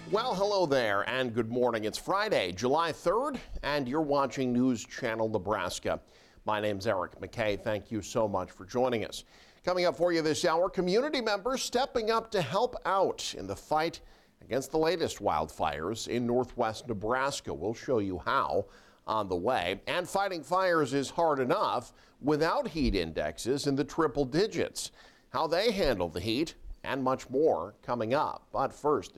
Well, hello there and good morning. It's Friday, July 3rd, and you're watching News Channel Nebraska. My name's Eric McKay. Thank you so much for joining us. Coming up for you this hour, community members stepping up to help out in the fight against the latest wildfires in northwest Nebraska. We'll show you how on the way. And fighting fires is hard enough without heat indexes in the triple digits. How they handle the heat and much more coming up. But first, the